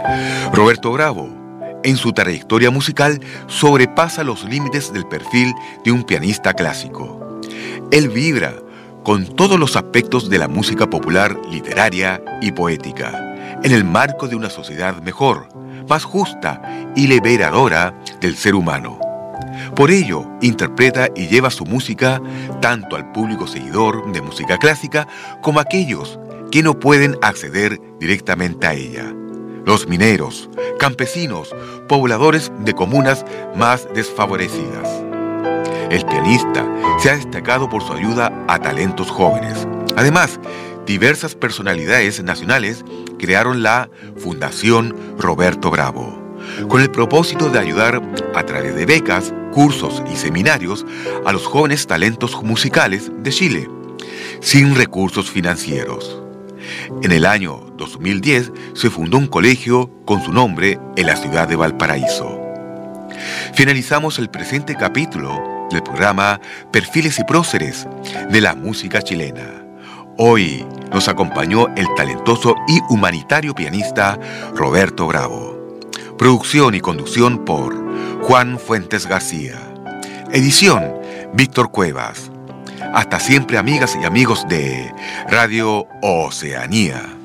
Roberto Bravo, en su trayectoria musical, sobrepasa los límites del perfil de un pianista clásico. Él vibra con todos los aspectos de la música popular, literaria y poética, en el marco de una sociedad mejor, más justa y liberadora del ser humano. Por ello, interpreta y lleva su música tanto al público seguidor de música clásica como a aquellos que no pueden acceder directamente a ella. Los mineros, campesinos, pobladores de comunas más desfavorecidas. El pianista se ha destacado por su ayuda a talentos jóvenes. Además, diversas personalidades nacionales crearon la Fundación Roberto Bravo, con el propósito de ayudar a través de becas, cursos y seminarios a los jóvenes talentos musicales de Chile, sin recursos financieros. En el año 2010 se fundó un colegio con su nombre en la ciudad de Valparaíso. Finalizamos el presente capítulo del programa Perfiles y Próceres de la música chilena. Hoy nos acompañó el talentoso y humanitario pianista Roberto Bravo. Producción y conducción por Juan Fuentes García. Edición Víctor Cuevas. Hasta siempre, amigas y amigos de Radio Oceanía.